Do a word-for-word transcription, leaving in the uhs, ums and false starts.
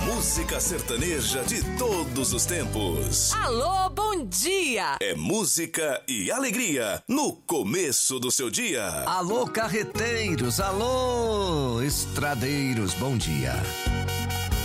música sertaneja de todos os tempos. Alô, bom dia! É música e alegria no começo do seu dia. Alô, carreteiros, alô, estradeiros, bom dia.